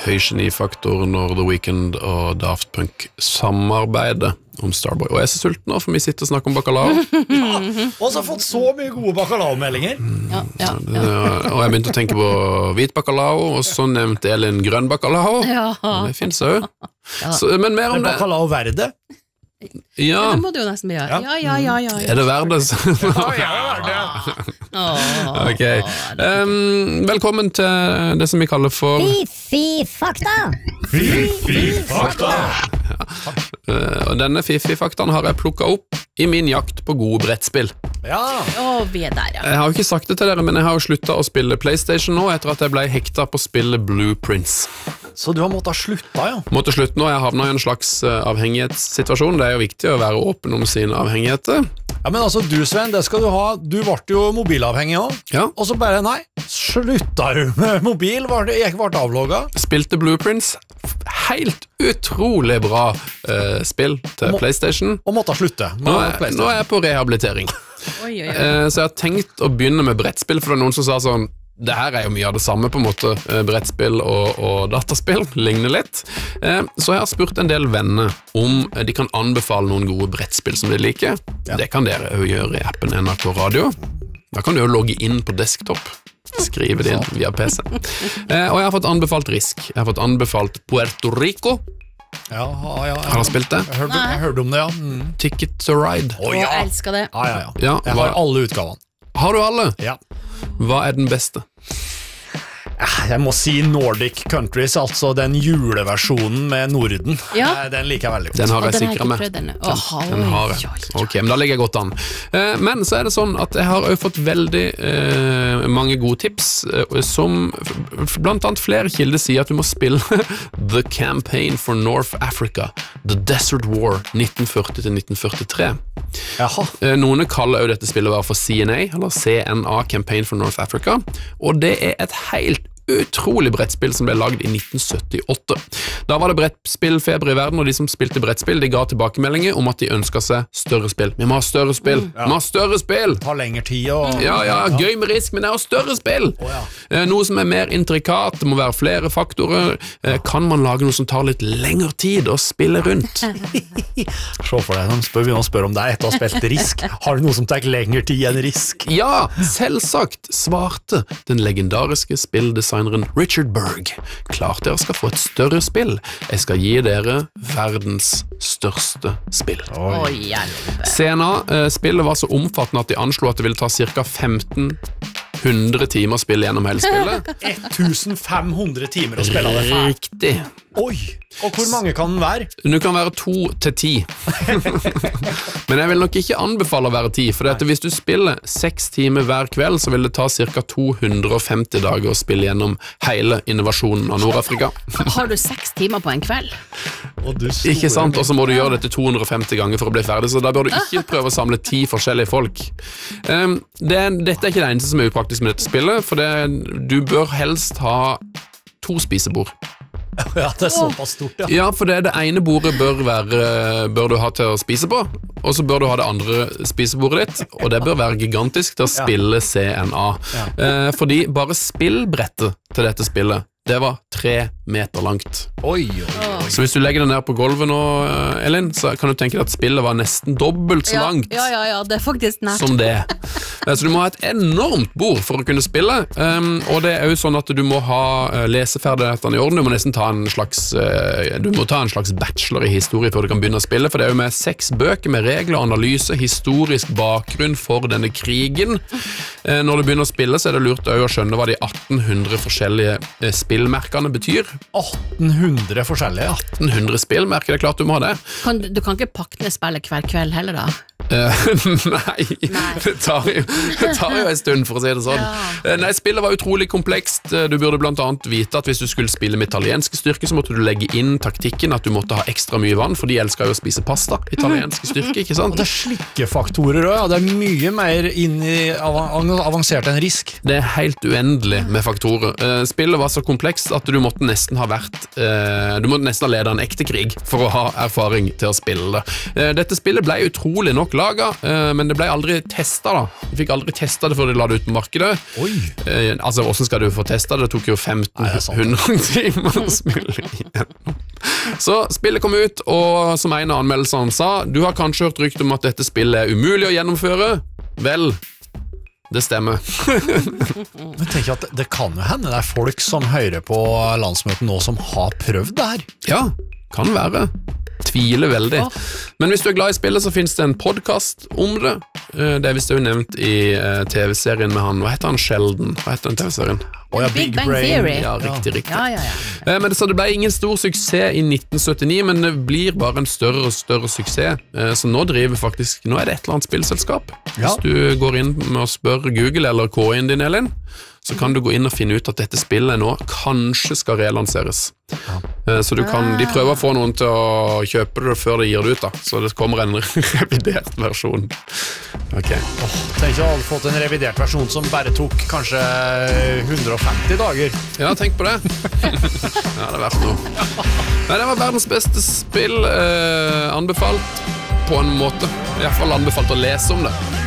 høygenifaktor når The Weeknd og Daft Punk samarbeider om Starboy. Og jeg er så sulten nå, for vi sitter og snakker om bacalao. Og så har fått så mye gode bacalao-meldinger. Og jeg begynte å tenke på hvit bacalao, og så nevnte Elin grønn bacalao. Det finnes jo. Men mer om det. Bacalao verde? Ja. Det må du jo nesten bli. Ja. Er det verde? Ok. Velkommen til det som vi kaller for Fifi-fakta. Fifi-fakta. Og denne Fifi-faktaen har jeg plukket opp i min jakt på gode brettspill. Vi er der, ja. Jeg har jo ikke sagt det til dere, men jeg har jo sluttet å spille PlayStation nå etter at jeg ble hekta på spillet Blueprints. Så du har måttet slutte, ja? Måtte slutte nå, jeg havnet i en slags avhengighetssituasjon. Det er jo viktig å være åpen om sine avhengigheter. Ja, men altså du, Sven, det skal du ha. Du ble jo mobilavhengig også. Ja. Og så bare, nei, slutta du med mobil, jeg ble avlogget. Spilte Blueprints. Helt utrolig bra spill til PlayStation. Og måtte slutte. Nå er jeg på rehabilitering. Oi. Så jeg har tenkt å begynne med brettspill, for det er noen som sa sånn, det her er jo mye av det samme på en måte, brettspill og dataspill, ligner litt. Så jeg har spurt en del venner om de kan anbefale noen gode brettspill som de liker. Ja. Det kan dere jo gjøre i appen NRK Radio. Da kan du jo logge inn på desktop, skrive det inn via PC. Og jeg har fått anbefalt Risk, jeg har fått anbefalt Puerto Rico. Ja. Har du spilt det? Jeg hørte om det, ja. Ticket to Ride. Jeg elsker det. Ja. Ja, Jeg har alle utgavene. Har du alle? Ja. Hva er den beste? Jeg må si Nordic Countries, altså den juleversjonen med Norden. Ja. Den liker jeg veldig godt. Den har jeg sikret med. Den har jeg. Ok, men da ligger jeg godt an. Men så er det sånn at jeg har også fått veldig mange gode tips, som blant annet flere kilder sier at du må spille The Campaign for North Africa, The Desert War 1940-1943. Jaha. Noen kaller jo dette spillet for CNA, eller CNA, Campaign for North Africa, og det er et helt utrolig brettspill som ble lagd i 1978. Da var det brettspillfeber i verden, og de som spilte brettspill, de ga tilbakemeldinger om at de ønsket seg større spill. Vi må ha større spill! Vi må ha større spill! Det tar lengre tid og... Ja, gøy med Risk, men det er større spill! Noe som er mer intrikat, det må være flere faktorer. Kan man lage noe som tar litt lengre tid å spille rundt? Se for deg, vi må spørre om det etter å ha spilt Risk. Har du noe som tar lengre tid enn Risk? Ja, selvsagt, svarte den legendariske spilldesigneren Richard Berg. Klart dere skal få et større spill. Jeg skal gi dere verdens største spill. CNA, spillet var så omfattende at de anslo at det ville ta ca. 1500 timer å spille gjennom hele spillet. 1500 timer å spille det for. Riktig. Oi, og hvor mange kan den være? Du kan være 2 til 10. Men jeg vil nok ikke anbefale å være 10, for hvis du spiller 6 timer hver kveld, så vil det ta ca. 250 dager å spille gjennom hele innovasjonen av Nord-Afrika. Har du 6 timer på en kveld? Ikke sant, og så må du gjøre dette 250 ganger for å bli ferdig, så da bør du ikke prøve å samle 10 forskjellige folk. Dette er ikke det eneste som er upraktisk med dette spillet, for du bør helst ha 2 spisebord. Ja, det er såpass stort, ja. Ja, for det ene bordet bør du ha til å spise på, og så bør du ha det andre spisebordet ditt, og det bør være gigantisk til å spille CNA. Fordi bare spillbrettet til dette spillet, det var 3 meter langt. Oi. Så hvis du legger det ned på gulvet nå, Elin, så kan du tenke deg at spillet var nesten dobbelt så langt. Ja, det er faktisk nært. Som det. Så du må ha et enormt bord for å kunne spille, og det er jo sånn at du må ha leseferdighetene i orden. Du må nesten ta en slags bachelor i historie før du kan begynne å spille, for det er jo med 6 bøker med regler, analyse, historisk bakgrunn for denne krigen. Når du begynner å spille, så er det lurt å skjønne hva de 1800 forskjellige spillmerkene betyr. 1800 forskjellige? 1800 spillmerker, det er klart du må ha det. Du kan ikke pakke ned spillet hver kveld heller da? Nei, det tar jo en stund for å si det sånn. Nei, spillet var utrolig komplekst. Du burde blant annet vite at hvis du skulle spille med italienske styrker, så måtte du legge inn taktikken at du måtte ha ekstra mye vann, for de elsker jo å spise pasta, italienske styrker, ikke sant? Og det er slikkefaktorer også, det er mye mer avansert enn Risk. Det er helt uendelig med faktorer. Spillet var så komplekst at du måtte nesten ha ledet en ekte krig for å ha erfaring til å spille det. Dette spillet ble utrolig nok laget, men det ble aldri testet da. De fikk aldri testet det før de la det ut på markedet. Oi. Altså, hvordan skal du få testet det? Det tok jo 1500 timer å spille igjennom. Så spillet kom ut, og som en av anmeldelsene sa, du har kanskje hørt rykte om at dette spillet er umulig å gjennomføre. Vel, det stemmer. Men tenk at det kan jo hende det er folk som hører på landsmøtet nå som har prøvd det her. Ja, kan være. Tviler veldig. Men hvis du er glad i spillet, så finnes det en podcast om det. Det er visst jo nevnt i TV-serien med han. Hva heter han? Sheldon? Hva heter den TV-serien? Ja, Big Bang Theory. Ja, riktig. Ja. Men så det ble ingen stor suksess i 1979, men det blir bare en større og større suksess. Så nå er det et eller annet spillselskap. Ja. Hvis du går inn med å spørre Google eller K-en din, Elin, så kan du gå inn og finne ut at dette spillet nå kanskje skal relanseres. Så de prøver å få noen til å kjøpe det før de gir det ut da. Så det kommer en revidert versjon. Ok. Tenk å ha fått en revidert versjon som bare tok kanskje 150 dager. Ja, tenk på det. Ja, det er verdt noe. Nei, det var verdens beste spill, anbefalt på en måte. I hvert fall anbefalt å lese om det.